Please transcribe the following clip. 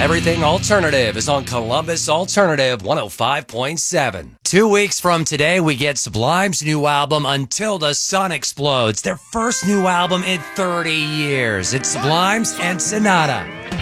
Everything Alternative is on Columbus Alternative 105.7. 2 weeks from today, we get Sublime's new album, Until the Sun Explodes, their first new album in 30 years. It's Sublime's and Sonata.